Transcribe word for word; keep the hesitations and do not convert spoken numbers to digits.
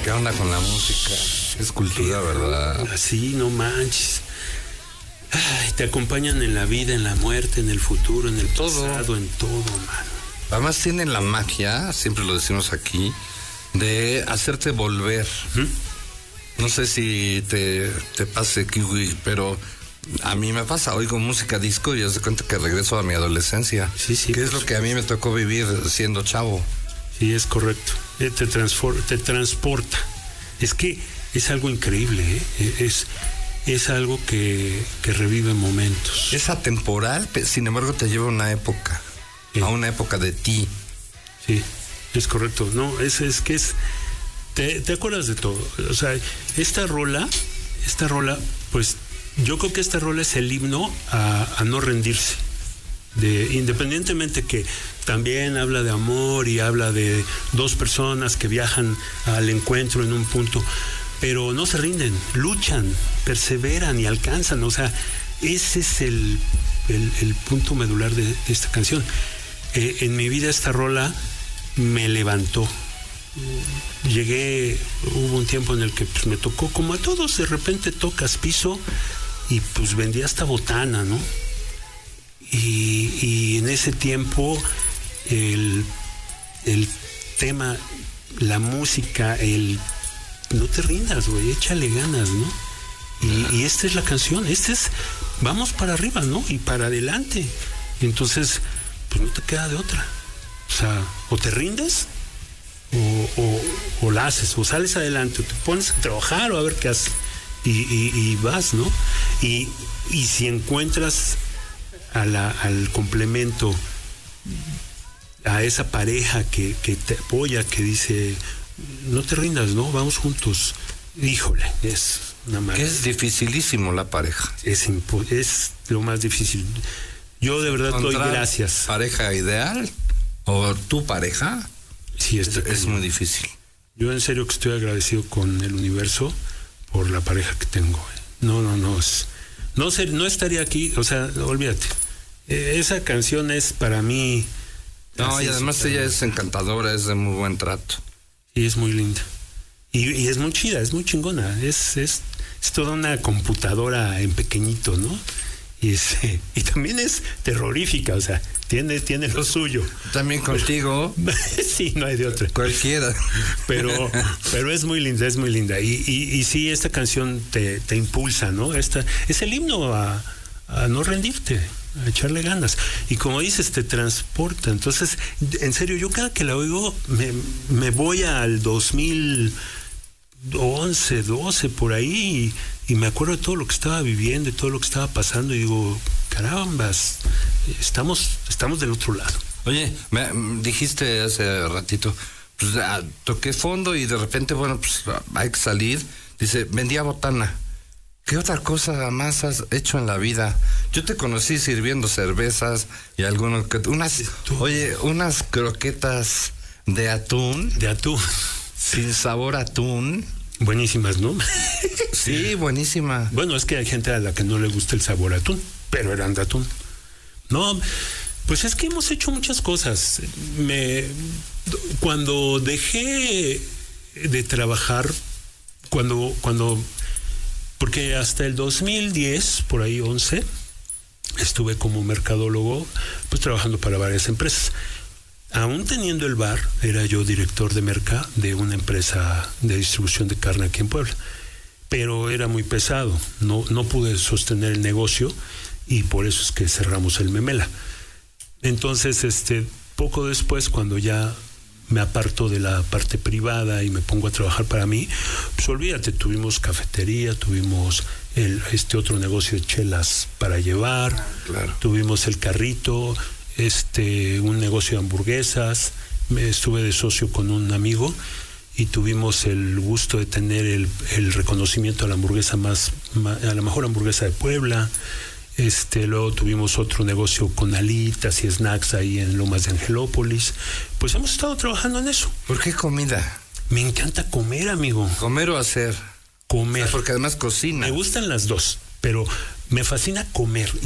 ¿Qué onda con la música? Es cultura, ¿verdad? Así, no manches. Ay, te acompañan en la vida, en la muerte, en el futuro, en el todo. pasado, en todo, mano. Además tienen la magia, siempre lo decimos aquí, de hacerte volver. ¿Mm? No sé si te, te pase, Kiwi, pero a mí me pasa, oigo música disco y haz de cuenta que regreso a mi adolescencia. Sí, sí. Que es lo que a mí me tocó vivir siendo chavo. Sí, es correcto. Eh, te, transfor- te transporta. Es que es algo increíble, ¿eh? Es, es algo que, que revive momentos. Es atemporal, sin embargo te lleva a una época, sí. A una época de ti. Sí, es correcto. No, es, es que es... Te, te acuerdas de todo. O sea, esta rola, esta rola, pues yo creo que esta rola es el himno a, a no rendirse. De, independientemente que también habla de amor y habla de dos personas que viajan al encuentro en un punto, pero no se rinden, luchan, perseveran y alcanzan. O sea, ese es el, el, el punto medular de, de esta canción. Eh, en mi vida esta rola me levantó. Llegué, hubo un tiempo en el que pues, me tocó, como a todos, de repente tocas piso y pues vendía hasta botana, ¿no? Y, y en ese tiempo el, el tema, la música, el no te rindas, güey, échale ganas, ¿no? Y, y esta es la canción, esta es vamos para arriba, ¿no? Y para adelante. Entonces, pues no te queda de otra. O sea, o te rindes o, o, o la haces, o sales adelante, o te pones a trabajar o a ver qué haces. Y, y, y vas, ¿no? Y, y si encuentras A la, al complemento, a esa pareja que, que te apoya, que dice no te rindas, no, vamos juntos, híjole, es una maravilla. Es dificilísimo la pareja, es, impo- es lo más difícil. Yo de verdad doy gracias. ¿Pareja ideal o tu pareja? Sí, es, es muy difícil. Yo en serio que estoy agradecido con el universo por la pareja que tengo. No, no, no es No sé, no estaría aquí, o sea, olvídate. Eh, esa canción es para mí. No, y además ella es encantadora, es de muy buen trato. Y es muy linda. Y, y es muy chida, es muy chingona. Es, es, es toda una computadora en pequeñito, ¿no? Y, es, eh, y también es terrorífica, o sea, tiene, tiene lo suyo. También contigo. Sí, no hay de otra. Cualquiera. Pero, pero es muy linda, es muy linda. Y, y, y sí, esta canción te, te impulsa, ¿no? Esta, es el himno a, a no rendirte, a echarle ganas. Y como dices, te transporta. Entonces, en serio, yo cada que la oigo me, me voy al dos mil once, doce, por ahí, y, y me acuerdo de todo lo que estaba viviendo y todo lo que estaba pasando, y digo, carambas, estamos, estamos del otro lado. Oye, me dijiste hace ratito, pues ah, toqué fondo y de repente, bueno, pues hay que salir. Dice, vendía botana. ¿Qué otra cosa más has hecho en la vida? Yo te conocí sirviendo cervezas y algunos, unas, oye, unas croquetas de atún. De atún. Sin sabor a atún. Buenísimas, ¿no? Sí, buenísima. Bueno, es que hay gente a la que no le gusta el sabor a atún, pero eran de atún. No, pues es que hemos hecho muchas cosas. Me, cuando dejé de trabajar, cuando, cuando, porque hasta el dos mil diez, por ahí once, estuve como mercadólogo, pues trabajando para varias empresas. Aún teniendo el bar, era yo director de merca de una empresa de distribución de carne aquí en Puebla. Pero era muy pesado, no, no pude sostener el negocio y por eso es que cerramos el Memela. Entonces, este, poco después, cuando ya me aparto de la parte privada y me pongo a trabajar para mí, pues olvídate, tuvimos cafetería, tuvimos el, este otro negocio de chelas para llevar, claro. Tuvimos el carrito, este, un negocio de hamburguesas, me estuve de socio con un amigo y tuvimos el gusto de tener el, el reconocimiento a la hamburguesa más, más, a la mejor hamburguesa de Puebla. Este, luego tuvimos otro negocio con alitas y snacks ahí en Lomas de Angelópolis. Pues hemos estado trabajando en eso. ¿Por qué comida? Me encanta comer, amigo. ¿Comer o hacer? Comer. O sea, porque además cocina. Me gustan las dos, pero me fascina comer.